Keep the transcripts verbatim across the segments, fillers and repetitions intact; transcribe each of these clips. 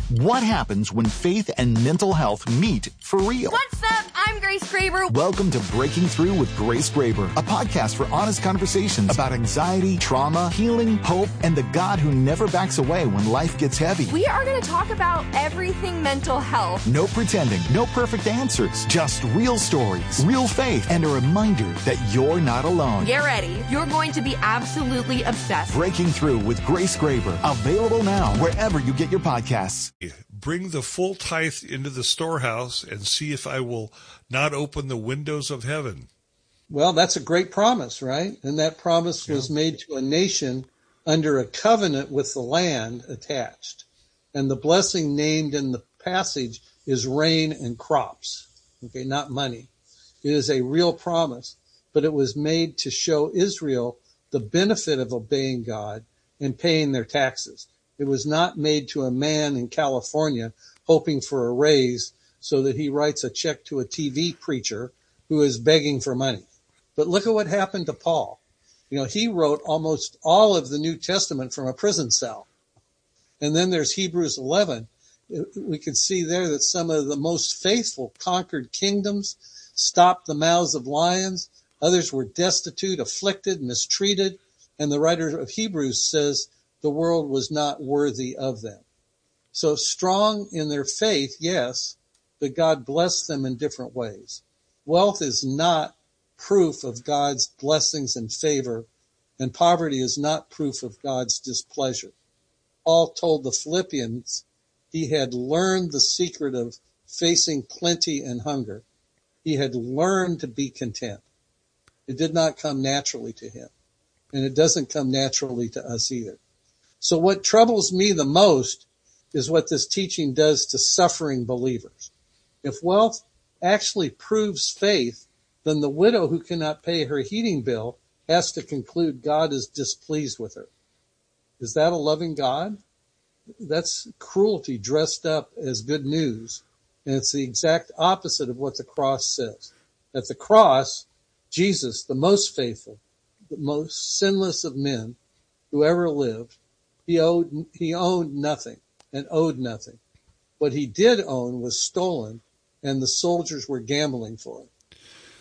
What happens when faith and mental health meet for real? What's up? I'm Grace Graber. Welcome to Breaking Through with Grace Graber, a podcast for honest conversations about anxiety, trauma, healing, hope, and the God who never backs away when life gets heavy. We are going to talk about everything mental health. No pretending, no perfect answers, just real stories, real faith, and a reminder that you're not alone. Get ready. You're going to be absolutely obsessed. Breaking Through with Grace Graber, available now wherever you get your podcasts. Bring the full tithe into the storehouse and see if I will not open the windows of heaven. Well, that's a great promise, right? And that promise yeah. was made to a nation under a covenant with the land attached. And the blessing named in the passage is rain and crops, okay, not money. It is a real promise, but it was made to show Israel the benefit of obeying God and paying their taxes. It was not made to a man in California hoping for a raise so that he writes a check to a T V preacher who is begging for money. But look at what happened to Paul. You know, he wrote almost all of the New Testament from a prison cell. And then there's Hebrews eleven. We can see there that some of the most faithful conquered kingdoms, stopped the mouths of lions. Others were destitute, afflicted, mistreated. And the writer of Hebrews says, the world was not worthy of them. So strong in their faith, yes, but God blessed them in different ways. Wealth is not proof of God's blessings and favor, and poverty is not proof of God's displeasure. Paul told the Philippians he had learned the secret of facing plenty and hunger. He had learned to be content. It did not come naturally to him, and it doesn't come naturally to us either. So what troubles me the most is what this teaching does to suffering believers. If wealth actually proves faith, then the widow who cannot pay her heating bill has to conclude God is displeased with her. Is that a loving God? That's cruelty dressed up as good news. And it's the exact opposite of what the cross says. At the cross, Jesus, the most faithful, the most sinless of men who ever lived, He owed, he owned nothing and owed nothing. What he did own was stolen, and the soldiers were gambling for it.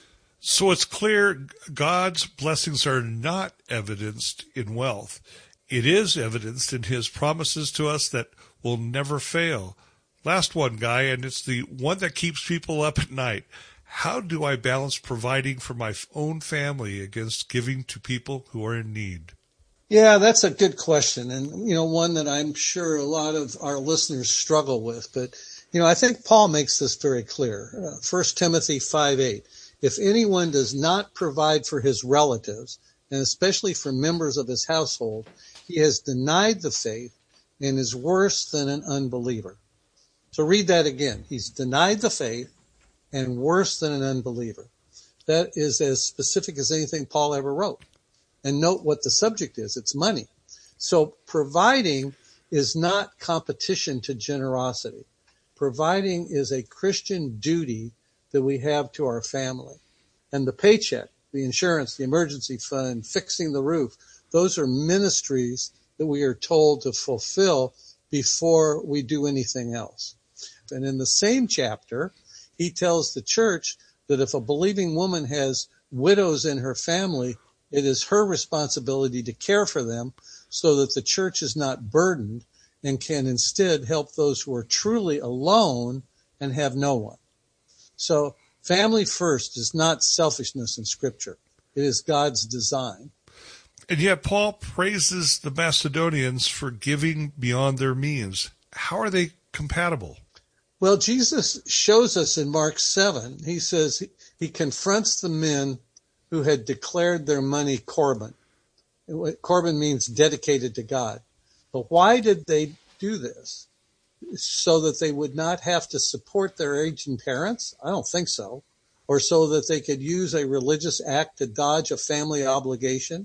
So it's clear God's blessings are not evidenced in wealth. It is evidenced in his promises to us that will never fail. Last one, Guy, and it's the one that keeps people up at night. How do I balance providing for my own family against giving to people who are in need? Yeah, that's a good question, and, you know, one that I'm sure a lot of our listeners struggle with. But, you know, I think Paul makes this very clear. Uh, First Timothy five eight. If anyone does not provide for his relatives, and especially for members of his household, he has denied the faith and is worse than an unbeliever. So read that again. He's denied the faith and worse than an unbeliever. That is as specific as anything Paul ever wrote. And note what the subject is. It's money. So providing is not competition to generosity. Providing is a Christian duty that we have to our family. And the paycheck, the insurance, the emergency fund, fixing the roof, those are ministries that we are told to fulfill before we do anything else. And in the same chapter, he tells the church that if a believing woman has widows in her family, it is her responsibility to care for them so that the church is not burdened and can instead help those who are truly alone and have no one. So family first is not selfishness in Scripture. It is God's design. And yet Paul praises the Macedonians for giving beyond their means. How are they compatible? Well, Jesus shows us in Mark seven. He says he, he confronts the men who had declared their money Corban. Corban means dedicated to God. But why did they do this? So that they would not have to support their aging parents? I don't think so. Or so that they could use a religious act to dodge a family obligation?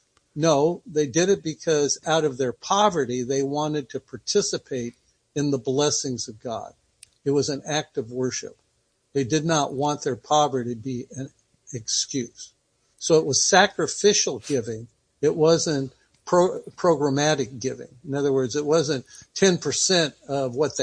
No, they did it because out of their poverty, they wanted to participate in the blessings of God. It was an act of worship. They did not want their poverty to be an excuse. So it was sacrificial giving. It wasn't pro- programmatic giving. In other words, it wasn't ten percent of what they